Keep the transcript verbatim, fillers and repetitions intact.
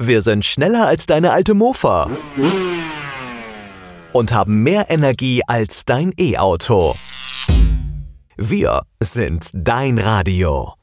Wir sind schneller als deine alte Mofa und haben mehr Energie als dein E-Auto. Wir sind dein Radio.